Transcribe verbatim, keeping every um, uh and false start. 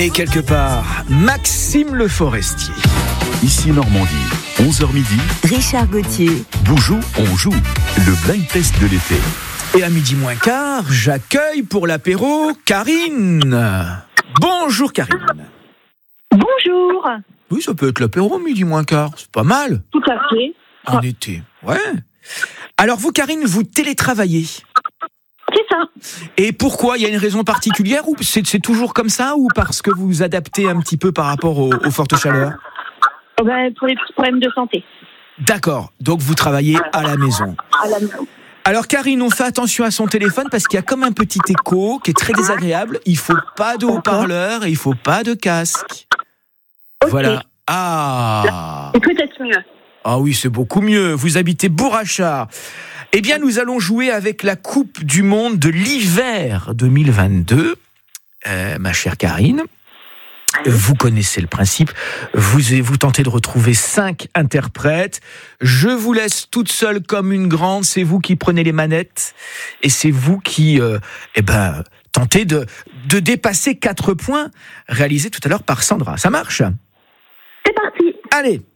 Et quelque part, Maxime Le Forestier. Ici Normandie, onze heures midi. Richard Gauthier. Boujou, on joue. Le blind test de l'été. Et à midi moins quart, j'accueille pour l'apéro Karine. Bonjour Karine. Bonjour. Oui, ça peut être l'apéro midi moins quart, c'est pas mal. Tout à fait. En ah. été, ouais. Alors vous Karine, vous télétravaillez. C'est ça. Et pourquoi ? Il y a une raison particulière ou c'est, c'est toujours comme ça ou parce que vous vous adaptez un petit peu par rapport aux, aux fortes chaleurs ? Oh ben, pour les petits problèmes de santé. D'accord, donc vous travaillez à la maison. À la maison. Alors Karine, on fait attention à son téléphone parce qu'il y a comme un petit écho qui est très désagréable. Il faut pas de haut-parleur et il faut pas de casque. Okay. Voilà. Ah. C'est peut-être mieux. Ah oui, c'est beaucoup mieux. Vous habitez Bourrachard. Eh bien, nous allons jouer avec la Coupe du Monde de l'hiver deux mille vingt-deux. Euh, ma chère Karine, vous connaissez le principe. Vous, vous tentez de retrouver cinq interprètes. Je vous laisse toute seule comme une grande. C'est vous qui prenez les manettes. Et c'est vous qui, euh, eh ben, tentez de, de dépasser quatre points réalisés tout à l'heure par Sandra. Ça marche ? C'est parti. Allez.